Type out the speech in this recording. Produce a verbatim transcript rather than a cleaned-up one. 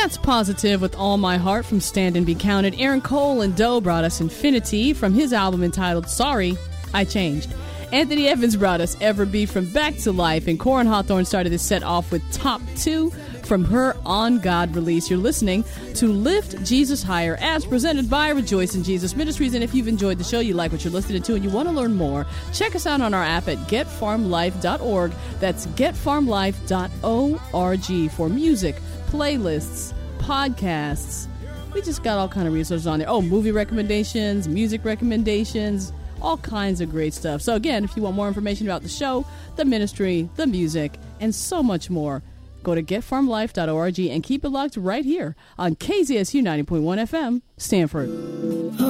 That's Positive with All My Heart from Stand and Be Counted. Aaron Cole and Doe brought us Infinity from his album entitled Sorry, I Changed. Anthony Evans brought us Ever Be from Back to Life, and Corin Hawthorne started this set off with Top two from her On God release. You're listening to Lift Jesus Higher as presented by Rejoice in Jesus Ministries. And if you've enjoyed the show, you like what you're listening to, and you want to learn more, check us out on our app at get farm life dot org. That's get farm life dot org for music, playlists, podcasts. We just got all kind of resources on there. Oh, movie recommendations, music recommendations, all kinds of great stuff. So again, if you want more information about the show, the ministry, the music, and so much more, go to get farm life dot org and keep it locked right here on K Z S U ninety point one F M, Stanford.